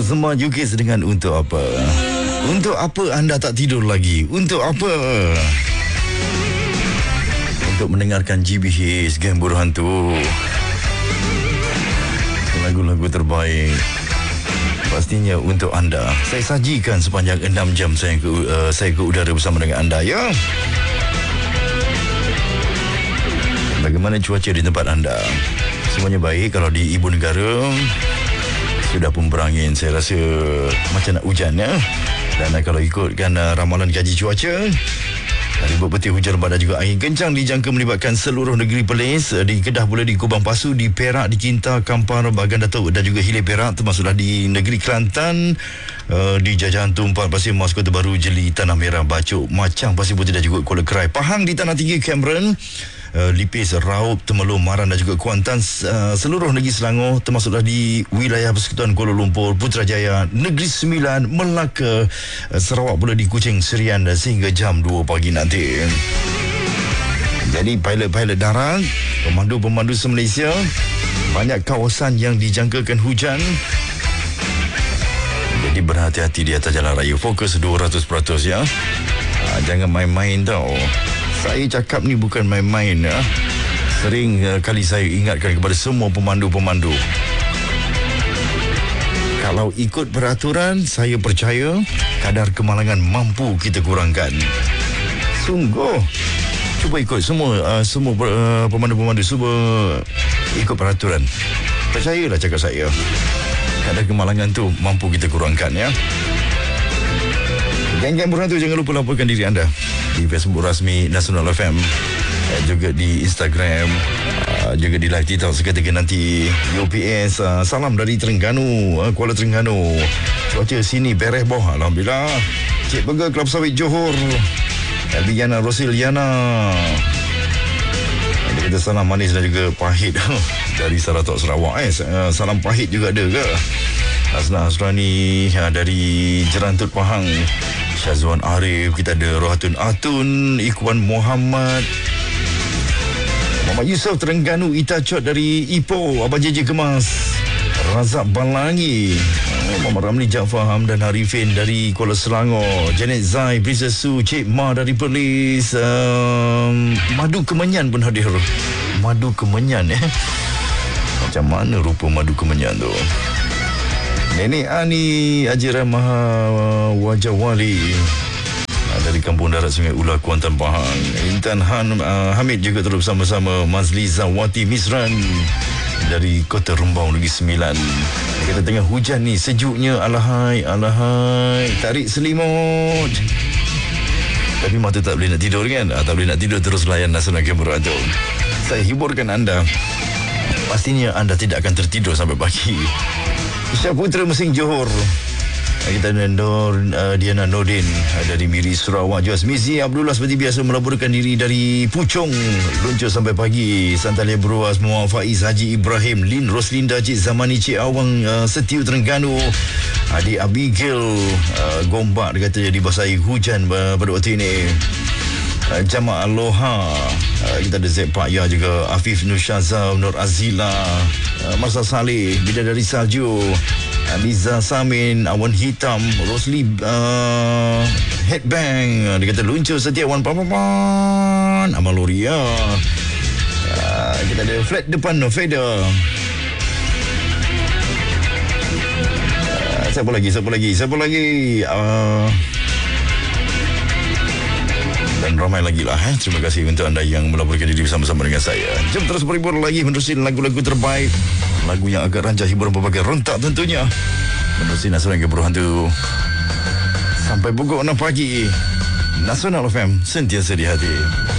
Bersama Jukis dengan Untuk Apa. Untuk apa anda tak tidur lagi? Untuk apa? Untuk mendengarkan GBH, Geng Buruh Hantu. Lagu-lagu terbaik pastinya untuk anda. Saya sajikan sepanjang 6 jam saya ke udara bersama dengan anda, ya. Bagaimana cuaca di tempat anda? Semuanya baik. Kalau di ibu negara sudah pun berangin, saya rasa macam nak hujan, ya. Dan kalau ikutkan ramalan gaji cuaca, ribut peti hujan lebat dan juga angin kencang dijangka melibatkan seluruh negeri Perlis, di Kedah pula, di Kubang Pasu, di Perak, di Kinta, Kampar, Bagan Datuk dan juga Hilir Perak, termasuklah di negeri Kelantan, di Jajahan Tumpat, Pasir Mas, Kota Baru, Jeli, Tanah Merah, Bacok, Macang, Pasir Putih dan juga Kuala Kerai, Pahang di Tanah Tinggi, Cameron, Lipis, Raup, Temelung, Maran dan juga Kuantan, seluruh negeri Selangor, termasuklah di wilayah Persekutuan Kuala Lumpur, Putrajaya, Negeri Sembilan, Melaka, Sarawak pula di Kuching, Serian sehingga jam 2 pagi nanti. Jadi pilot-pilot darat, pemandu-pemandu se-Malaysia, banyak kawasan yang dijangkakan hujan. Jadi berhati-hati di atas jalan raya. Fokus 200%, ya. Jangan main-main tau. Saya cakap ni bukan main-main, ya. Sering kali saya ingatkan kepada semua pemandu-pemandu. Kalau ikut peraturan, saya percaya kadar kemalangan mampu kita kurangkan. Sungguh. Cuba ikut semua pemandu-pemandu, cuba ikut peraturan. Percayalah cakap saya. Kadar kemalangan tu mampu kita kurangkan, ya. Geng-geng Buruh Hantu, jangan lupa laporkan diri anda di Facebook rasmi Nasional FM, juga di Instagram, juga di live TikTok seketika nanti. UPS, salam dari Terengganu, Kuala Terengganu. Cuaca sini beres boh, alhamdulillah. Cik Burger, Kelab Sawit Johor, Biana Rosiliana. Dia kata salam manis dan juga pahit dari Saratok Sarawak. Salam pahit juga ada ke? Hasna Hasrani dari Jerantut Pahang, Syazwan Arif, kita ada Rohatun Atun, Ikhwan Muhammad, Muhammad Yusof Terengganu, Itacot dari Ipoh, Abang JJ Kemas, Razak Balangi, Muhammad Ramli Jaafar, Hamdan Harifin dari Kuala Selangor, Janet Zai, Princess Su, Cik Ma dari Perlis, Madu Kemenyan pun hadir. Madu Kemenyan, macam mana rupa Madu Kemenyan tu? Nenek Ani Ajiran Maha Wajah Wali dari Kampung Darat Sungai Ular, Kuantan, Pahang. Intan Hamid juga terus bersama-sama. Mazli Zawati Misran dari Kota Rembau, Negeri Sembilan. Kita tengah hujan ni, sejuknya, alahai, tarik selimut. Tapi mata tak boleh nak tidur, kan? Tak boleh nak tidur, terus layan Nasional Geng Buruh Hantu. Saya hiburkan anda. Pastinya anda tidak akan tertidur sampai pagi. Syah Putra Mesing Johor. Kita ada Diana Nordin dari Miri Sarawak. Mizi Abdullah seperti biasa melaporkan diri dari Puchong, luncur sampai pagi. Santalia Beruas, Muhammad Faiz, Haji Ibrahim, Lin Roslinda, Cik Zamani, Cik Awang, Setiu Terengganu, Adik Abigail Gombak, dia kata dibasahi hujan pada waktu ini. Jamaah Aloha, kita ada Zek Pak Ya juga, Afif Nur Syazal, Nur Azila, Masa Saleh, Bidadari Salju, Liza Samin, Awan Hitam, Rosli Headbang, dia kata luncur Setiawan Papapan, Amal Loria. Kita ada flat depan Fader. Siapa lagi? Dan ramai lagi lah. Terima kasih untuk anda yang melaporkan diri bersama-sama dengan saya. Jom terus berhibur lagi menerusi lagu-lagu terbaik, lagu yang agak rancak, hiburan berbagai rentak tentunya. Menerusi Nasional Geng Buruh Hantu sampai pukul 6 pagi. Nasional FM, sentiasa di hati.